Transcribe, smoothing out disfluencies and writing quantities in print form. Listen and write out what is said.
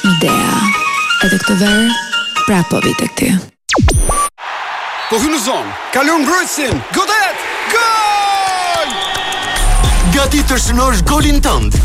Midea. Edhe këtë verë, pra po vit e këti. Po hy në zonë, kalon mbrojtësin, godet, gol! Gati të shënosh golin tënd.